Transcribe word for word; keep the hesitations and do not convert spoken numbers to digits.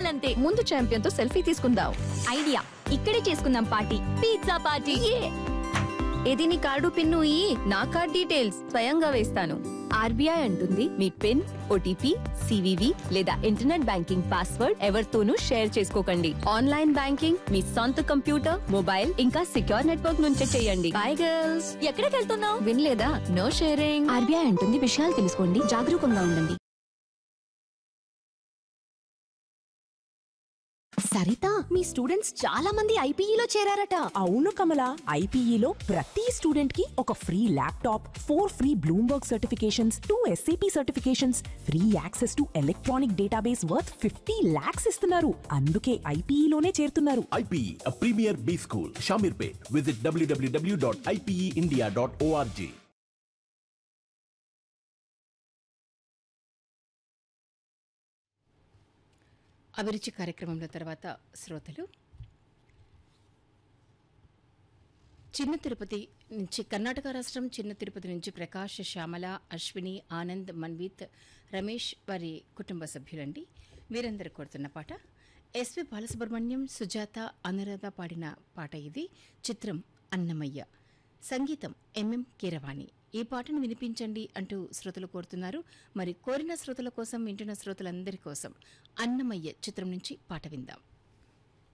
అంతే. ముందు ఛాంపియన్ తో సెల్ఫీ తీసుకుందాం. ఐడియా, ఇక్కడే చేసుకుందాం పార్టీ. Pizza party. ఇది నీ కార్డు పిన్ను ఈ నా కార్డ్ డీటెయిల్స్ స్వయంగా వేస్తాను. ఆర్బీఐ అంటుంది మీ పిన్, ఓటీపీ, సివివి లేదా ఇంటర్నెట్ బ్యాంకింగ్ పాస్వర్డ్ ఎవరితోనూ షేర్ చేసుకోకండి. ఆన్లైన్ బ్యాంకింగ్ మీ సొంత కంప్యూటర్, మొబైల్ ఇంకా సిక్యూర్ నెట్వర్క్ నుంచే చేయండి. By girls. ఎక్కడికి వెళ్తున్నావు? వినలేదా? No sharing. ఆర్బీఐ అంటుంది విషయాలు తెలుసుకోండి, జాగరూకంగా ఉండండి. సరిత, మీ స్టూడెంట్స్ చాలా మంది ఐపీఈలో చేరారట. అవును కమల, ఐపీఈలో ప్రతి స్టూడెంట్ కి ఒక free laptop, four free Bloomberg certifications, two SAP certifications, free access to electronic database worth fifty lakhs ఇస్తున్నారు. అందుకే ఐపీఈలోనే చేరుతున్నారు. IPE, a premier B school, Shamirpet. Visit w w w dot i p e india dot org. అభిరుచి కార్యక్రమంలో తర్వాత శ్రోతలు చిన్న తిరుపతి నుంచి, కర్ణాటక రాష్ట్రం చిన్న తిరుపతి నుంచి ప్రకాష్, శ్యామల, అశ్విని, ఆనంద్, మన్విత్, రమేష్ వారి కుటుంబ సభ్యులండి. వీరందరూ కోరుతున్న పాట ఎస్వి బాలసుబ్రహ్మణ్యం, సుజాత, అనురాధ పాడిన పాట ఇది. చిత్రం అన్నమయ్య, సంగీతం ఎంఎం కీరవాణి. ఈ పాటను వినిపించండి అంటూ శ్రోతలు కోరుతున్నారు. మరి కోరిన శ్రోతల కోసం, వింటున్న శ్రోతలందరి కోసం అన్నమయ్య చిత్రం నుంచి పాట విందాం.